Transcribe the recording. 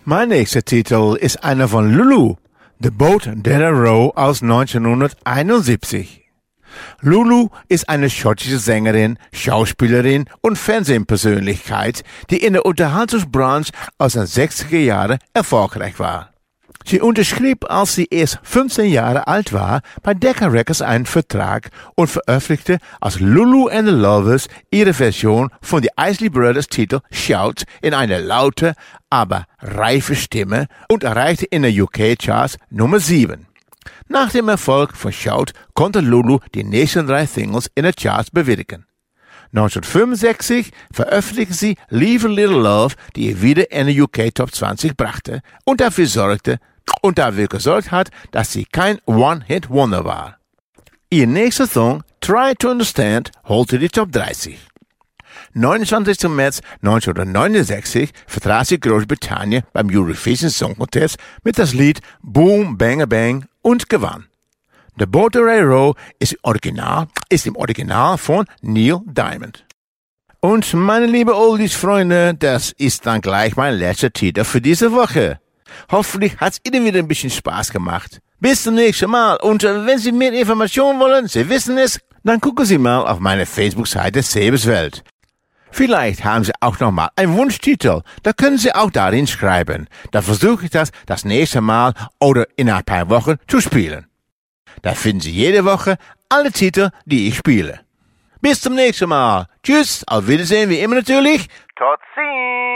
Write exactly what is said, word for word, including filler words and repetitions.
Mein nächster Titel ist einer von Lulu, The Boat That I Row aus neunzehnhunderteinundsiebzig. Lulu ist eine schottische Sängerin, Schauspielerin und Fernsehpersönlichkeit, die in der Unterhaltungsbranche aus den sechziger Jahren erfolgreich war. Sie unterschrieb, als sie erst fünfzehn Jahre alt war, bei Decca Records einen Vertrag und veröffentlichte als Lulu and the Lovers ihre Version von die Isley Brothers Titel Shout in einer laute, aber reife Stimme und erreichte in den U K-Charts Nummer sieben. Nach dem Erfolg von Shout konnte Lulu die nächsten drei Singles in den Charts bewirken. neunzehnhundertfünfundsechzig veröffentlichte sie Leave a Little Love, die ihr wieder in den U K Top zwanzig brachte und dafür sorgte, und dafür gesorgt hat, dass sie kein One-Hit-Wonder war. Ihr nächster Song, Try to Understand, holte die Top dreißig. neunundzwanzigsten März neunzehnhundertneunundsechzig vertrat sie Großbritannien beim Eurovision Song Contest mit das Lied Boom Bang Bang und gewann. The Boat That I Row ist im Original, ist im Original von Neil Diamond. Und meine liebe Oldies-Freunde, das ist dann gleich mein letzter Titel für diese Woche. Hoffentlich hat's Ihnen wieder ein bisschen Spaß gemacht. Bis zum nächsten Mal. Und äh, wenn Sie mehr Informationen wollen, Sie wissen es, dann gucken Sie mal auf meine Facebook-Seite Sebes Welt. Vielleicht haben Sie auch noch mal einen Wunschtitel. Da können Sie auch darin schreiben. Da versuche ich das das nächste Mal oder in ein paar Wochen zu spielen. Da finden Sie jede Woche alle Titel, die ich spiele. Bis zum nächsten Mal. Tschüss, auf Wiedersehen wie immer natürlich. Tot ziens.